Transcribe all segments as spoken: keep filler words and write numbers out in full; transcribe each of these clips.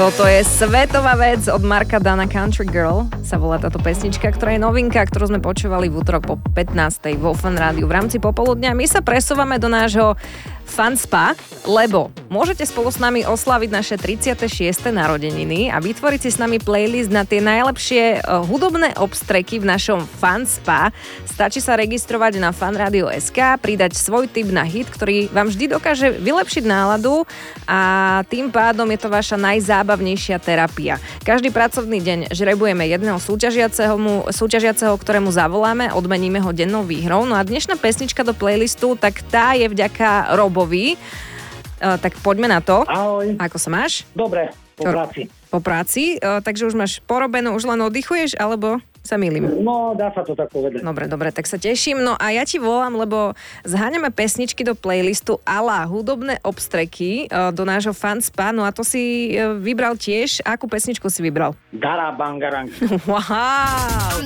Toto je svetová vec od Marka Dana, Country Girl sa volá táto pesnička, ktorá je novinka, ktorú sme počúvali v útorok po pätnástej vo Fan Rádiu v rámci Popoludňa. My sa presúvame do nášho Fan Spa, lebo môžete spolu s nami oslaviť naše tridsiate šieste narodeniny a vytvoriť si s nami playlist na tie najlepšie hudobné obstreky v našom Fan Spa. Stačí sa registrovať na fanradio bodka es ká, pridať svoj tip na hit, ktorý vám vždy dokáže vylepšiť náladu a tým pádom je to vaša najzábavnejšia terapia. Každý pracovný deň žrebujeme jedného súťažiaceho, súťažiaceho, ktorému zavoláme, odmeníme ho dennou výhrou. No a dnešná pesnička do playlistu, tak tá je vďaka Robovi. Uh, tak poďme na to. Ahoj. Ako sa máš? Dobre, po Čo? práci. Po práci, uh, takže už máš porobenú, už len oddychuješ, alebo sa mýlim? No, dá sa to tak povedať. Dobre, dobre, tak sa teším. No a ja ti volám, lebo zháňame pesničky do playlistu ala hudobné obstreky uh, do nášho Fan Spa. No a to si uh, vybral tiež. Akú pesničku si vybral? Dara Bangarang. Wow!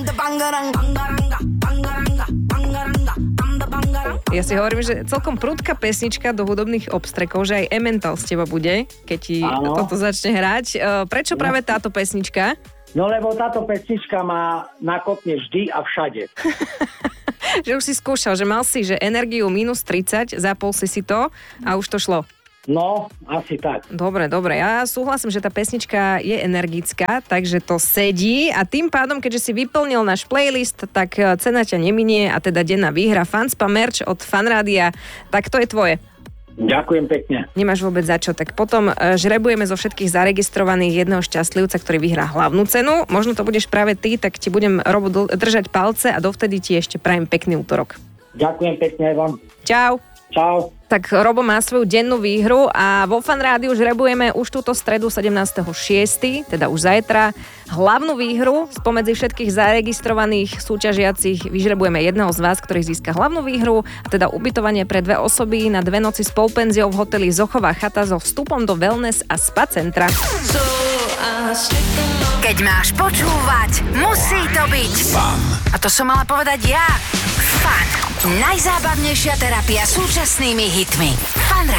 Ja si hovorím, že celkom prudká pesnička do hudobných obstrekov, že aj Emmental z teba bude, keď ti Áno. toto začne hrať. Prečo práve táto pesnička? No lebo táto pesnička ma nakopne vždy a všade. Že už si skúšal, že mal si že energiu minus tridsať, zapol si si to a už to šlo. No, asi tak. Dobre, dobre. Ja súhlasím, že tá pesnička je energická, takže to sedí a tým pádom, keďže si vyplnil náš playlist, tak cena ťa neminie a teda denná výhra Fan Spa merch od Fanrádia, tak to je tvoje. Ďakujem pekne. Nemáš vôbec za čo. Tak potom žrebujeme zo všetkých zaregistrovaných jedného šťastlivca, ktorý vyhrá hlavnú cenu. Možno to budeš práve ty, tak ti budem, Robo, držať palce a dovtedy ti ešte prajem pekný útorok. Ďakujem pekne aj vám. Čau. Čau. Tak Robo má svoju dennú výhru a vo Fan Rádiu žrebujeme už túto stredu sedemnásteho šiesteho teda už zajtra, hlavnú výhru. Spomedzi všetkých zaregistrovaných súťažiacich vyžrebujeme jedného z vás, ktorý získa hlavnú výhru, a teda ubytovanie pre dve osoby na dve noci s polpenziou v hoteli Zochová chata so vstupom do wellness a spa centra. Keď máš počúvať, musí to byť Fan. A to som mala povedať ja. Fan. Najzábavnejšia terapia súčasnými hitmi. Fan.